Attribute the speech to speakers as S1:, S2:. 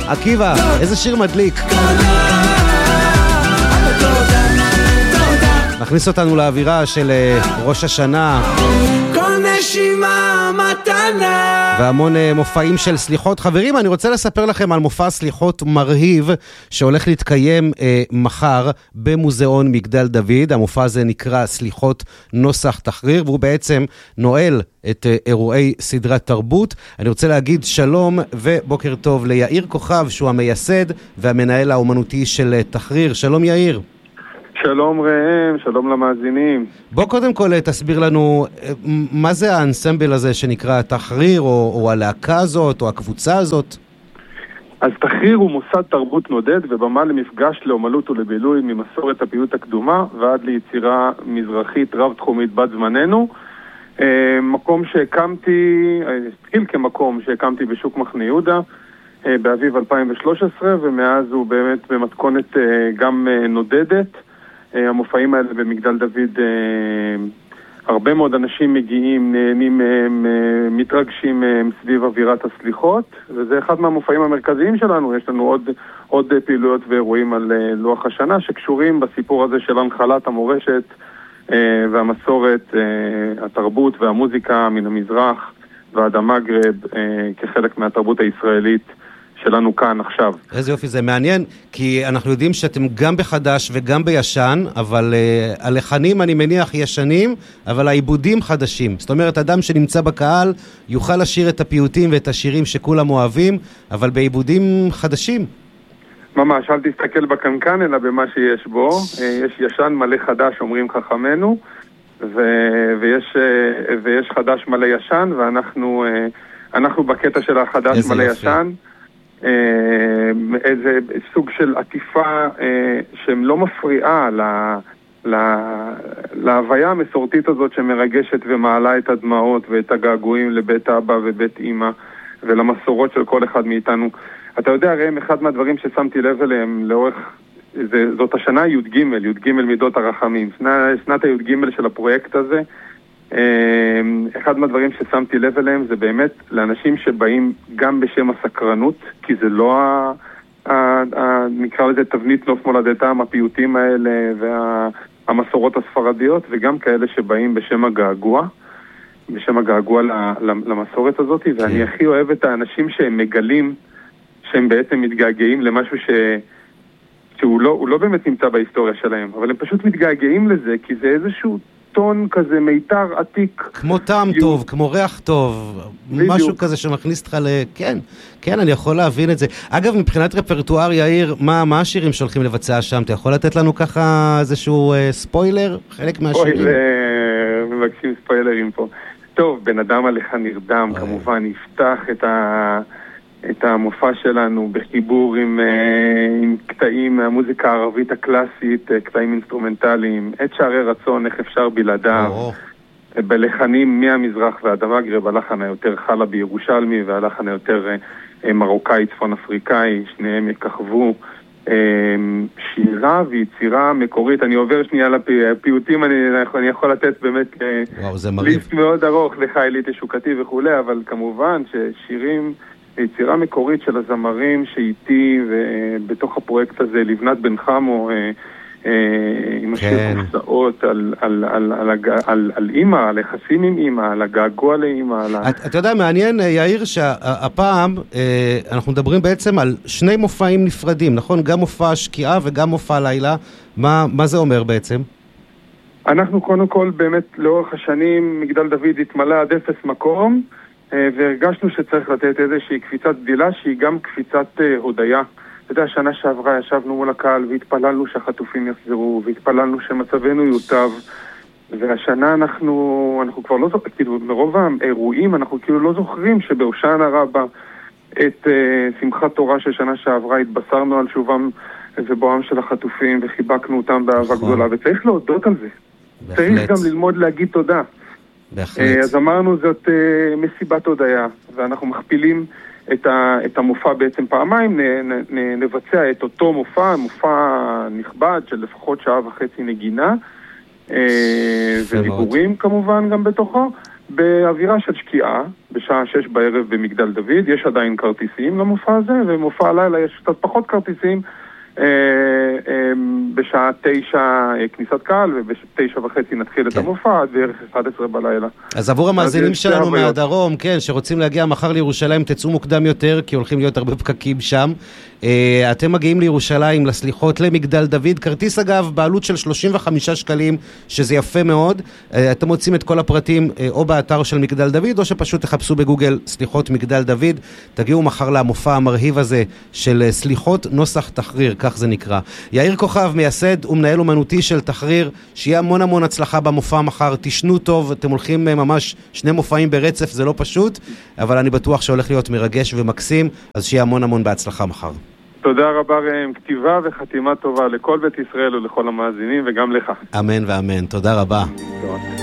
S1: עקיבא, איזה שיר מדליק. נכניס אותנו לאווירה של ראש השנה.
S2: כל נשימה מתנה.
S1: והמון מופעים של סליחות. חברים, אני רוצה לספר לכם על מופע סליחות מרהיב שהולך להתקיים מחר במוזיאון מגדל דוד. המופע הזה נקרא סליחות נוסח תחריר, והוא בעצם נועל את אירועי סדרת תרבות. אני רוצה להגיד שלום ובוקר טוב ליאיר כוכב, שהוא המייסד והמנהל האומנותי של תחריר. שלום יאיר.
S3: שלום ראם, שלום למאזינים.
S1: בוא קודם כל תסביר לנו מה זה האנסמבל הזה שנקרא תחריר, או הלהקה הזאת, או הקבוצה הזאת.
S3: אז תחריר הוא מוסד תרבות נודד ובמה למפגש לאומנות ולבילוי ממסורת הפיוט הקדומה ועד ליצירה מזרחית רב-תחומית בת זמננו. מקום שהקמתי, התחיל כמקום שהקמתי בשוק מחנה יהודה באביב 2013, ומאז הוא באמת במתכונת גם נודדת. המופעים האלה במגדל דוד, הרבה מאוד אנשים מגיעים, נהנים מהם, מתרגשים מהם סביב אווירת הסליחות, וזה אחד מהמופעים המרכזיים שלנו. יש לנו עוד פעילויות ואירועים על לוח השנה שקשורים בסיפור הזה של הנחלת המורשת והמסורת, התרבות והמוזיקה מן המזרח ועד המגרב, כחלק מהתרבות הישראלית שלנו כאן עכשיו.
S1: איזה יופי, זה מעניין, כי אנחנו יודעים שאתם גם בחדש וגם בישן, אבל הלחנים אני מניח ישנים, אבל העיבודים חדשים. זאת אומרת, אדם שנמצא בקהל יוכל לשיר את הפיוטים ואת השירים שכולם אוהבים, אבל בעיבודים חדשים.
S3: ממש, אל תסתכל בקנקן אלא במה שיש בו. יש ישן מלא חדש, אומרים חכמנו, ויש חדש מלא ישן, ואנחנו בקטע של החדש מלא ישן. איזה סוג של עטיפה שלא מפריעה להוויה המסורתית הזאת שמרגשת ומעלה את הדמעות ואת הגעגועים לבית אבא ובית אמא ולמסורות של כל אחד מאיתנו. אתה יודע, ראם, אחד מהדברים ששמתי לב אליהם לאורך, זאת השנה י"ג מידות הרחמים, שנת הי"ג של הפרויקט הזה. אחד מהדברים ששמתי לב אליהם זה באמת לאנשים שבאים גם בשם הסקרנות, כי זה לא נקרא לזה תבנית נוף מולדתם, הפיוטים האלה והמסורות הספרדיות, וגם כאלה שבאים בשם הגעגוע למסורת הזאת. ואני הכי אוהב את האנשים שהם מגלים שהם בעצם מתגעגעים למשהו שהוא לא באמת נמצא בהיסטוריה שלהם, אבל הם פשוט מתגעגעים לזה, כי זה איזשהו טון כזה מיתר עתיק.
S1: כמו טעם טוב, כמו ריח טוב, משהו כזה שמכניס אותך כן, אני יכול להבין את זה. אגב, מבחינת רפרטואר, יאיר, מה השירים שהולכים לבצע שם? אתה יכול לתת לנו ככה איזשהו ספוילר? חלק מהשירים?
S3: מבקשים ספוילרים פה. טוב, בן אדם עליך נרדם, כמובן, יפתח את המופע שלנו בחיבור עם קטעים מהמוזיקה הערבית הקלאסית, קטעים אינסטרומנטליים, את שערי רצון, איך אפשר בלעדיו, בלחנים מהמזרח ועד המגרב, הלחן היותר חלבי ירושלמי והלחן היותר מרוקאי צפון אפריקאי, שניהם יככבו. שירה ויצירה מקורית. אני עובר שנייה לפיוטים, אני יכול לתת באמת ליסט מאוד ארוך לחיילי תשוקתי וכולי, אבל כמובן ששירים, יצירה מקורית של הזמרים שאיתי ובתוך הפרויקט הזה, לבנת בן חמו, עם השיר קופסאות על אימא, על יחסים עם אימא, על הגעגוע לאימא.
S1: אתה יודע, מעניין יאיר שהפעם אנחנו מדברים בעצם על שני מופעים נפרדים, נכון? גם מופע שקיעה וגם מופע לילה. מה זה אומר בעצם?
S3: אנחנו קודם כל באמת לאורך השנים מגדל דוד התמלא עד אפס מקום, והרגשנו שצריך לתת איזושהי קפיצת גדילה שהיא גם קפיצת הודיה. אתה יודע, השנה שעברה ישבנו מול הקהל והתפללנו שהחטופים יחזרו, והתפללנו שמצבנו יוטב, והשנה אנחנו כבר לא זוכרים, כאילו מרוב האירועים אנחנו כאילו לא זוכרים שבהושענא רבה את שמחת תורה של שנה שעברה התבשרנו על שובם ובואם של החטופים וחיבקנו אותם באהבה גדולה, וצריך להודות על זה. צריך גם ללמוד להגיד תודה. אז אמרנו זאת מסיבת הודיה, ואנחנו מכפילים את המופע בעצם פעמיים, נבצע את אותו מופע נכבד של לפחות 1.5 שעה נגינה, ודיבורים כמובן גם בתוכו, באווירה של שקיעה, בשעה 6 בערב במגדל דוד. יש עדיין כרטיסים למופע הזה, ומופע הלילה יש קצת פחות כרטיסים. בשעה 9 כניסת קהל, וב9:30 נתחיל את המופע, עד בערך 11 בלילה.
S1: אז עבור המאזינים שלנו מהדרום, כן, שרוצים להגיע מחר לירושלים, תצאו מוקדם יותר, כי הולכים להיות הרבה פקקים שם. אתם מגיעים לירושלים, לסליחות למגדל דוד, כרטיס אגב בעלות של 35 שקלים, שזה יפה מאוד. אתם מוצאים את כל הפרטים או באתר של מגדל דוד, או שפשוט תחפשו בגוגל סליחות מגדל דוד. תגיעו מחר למופע המרהיב הזה של סליחות נוסח תחריר, כך זה נקרא. יאיר כוכב, מייסד ומנהל אומנותי של תחריר, שיהיה המון הצלחה במופע מחר, תשנו טוב, אתם הולכים ממש 2 מופעים ברצף, זה לא פשוט, אבל אני בטוח שהולך להיות מרגש ומקסים, אז שיהיה המון בהצלחה מחר.
S3: תודה רבה ראם, כתיבה וחתימה טובה לכל בית ישראל ולכל המאזינים וגם לך.
S1: אמן ואמן, תודה רבה.
S3: תודה.